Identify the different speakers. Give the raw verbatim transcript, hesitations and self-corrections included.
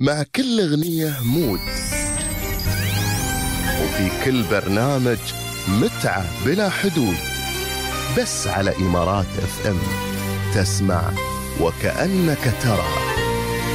Speaker 1: مع كل أغنية مود، وفي كل برنامج متعة بلا حدود. بس على إمارات اف ام تسمع وكأنك ترى.